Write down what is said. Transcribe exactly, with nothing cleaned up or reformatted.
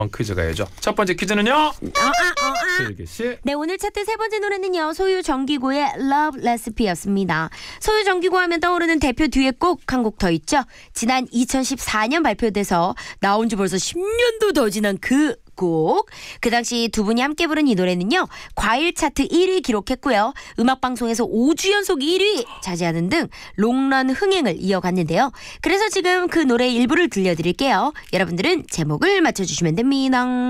퀴즈 가야죠. 첫 번째 퀴즈는요. 어, 아, 어, 아. 슬기 씨. 네, 오늘 차트 세 번째 노래는요. 소유 정기고의 Love Recipe였습니다. 소유 정기고 하면 떠오르는 대표 듀엣곡 한 곡 더 있죠. 지난 이천십사 년 발표돼서 나온 지 벌써 십 년도 더 지난 그 곡. 그 당시 두 분이 함께 부른 이 노래는요. 과일 차트 일 위 기록했고요. 음악방송에서 오 주 연속 일 위 차지하는 등 롱런 흥행을 이어갔는데요. 그래서 지금 그 노래 일부를 들려드릴게요. 여러분들은 제목을 맞춰주시면 됩니다.